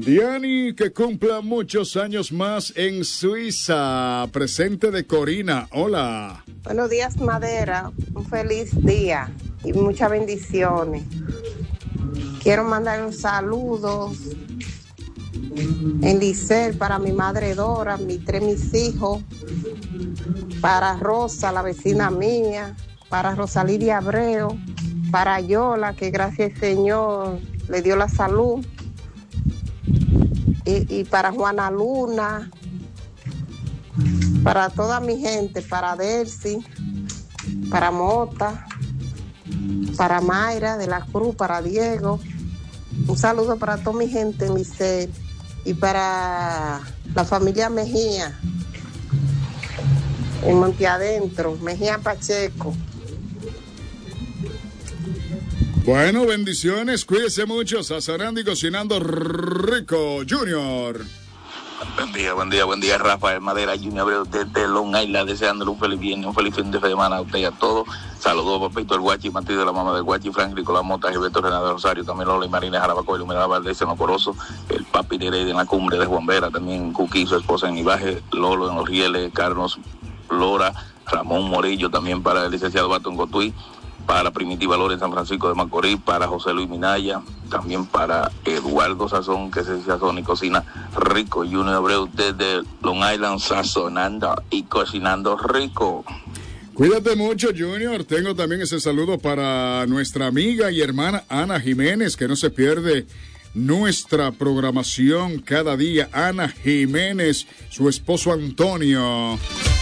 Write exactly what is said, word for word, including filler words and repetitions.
Diani, que cumpla muchos años más en Suiza. Presente de Corina. Hola. Buenos días, Madera. Un feliz día y muchas bendiciones. Quiero mandar un saludo en Licel para mi madre Dora, mis tres mis hijos, para Rosa, la vecina mía, para Rosalidia Abreu, para Yola, que gracias al Señor le dio la salud, y, y para Juana Luna, para toda mi gente, para Delcy, para Mota, para Mayra de la Cruz, para Diego. Un saludo para toda mi gente en Licey y para la familia Mejía en Monte Adentro, Mejía Pacheco. Bueno, bendiciones, cuídese mucho. Sazonando y cocinando rico, Junior. Buen día, buen día, buen día, Rafael Madera Junior Abreu desde Long Island, deseándole un feliz viernes, un feliz fin de semana a usted y a todos. Saludos a Papito el Guachi, Martí de la mamá del Guachi, Frank Nicolás Mota, Gilberto Renado Rosario, también Lola y Marina Jarabacoa, Iluminada Valdés, Seno Corozo, el Papi de Heredia en la cumbre de Juan Vera, también Cuqui, su esposa en Ibaje, Lolo en Los Rieles, Carlos Lora, Ramón Morillo, también para el licenciado Bato en Cotuí, para Primitiva Lora en San Francisco de Macorís, para José Luis Minaya, también para Eduardo Sazón, que se sazona y cocina rico, Junior Abreu desde Long Island, sazonando y cocinando rico. Cuídate mucho, Junior. Tengo también ese saludo para nuestra amiga y hermana Ana Jiménez, que no se pierde nuestra programación cada día. Ana Jiménez, su esposo Antonio.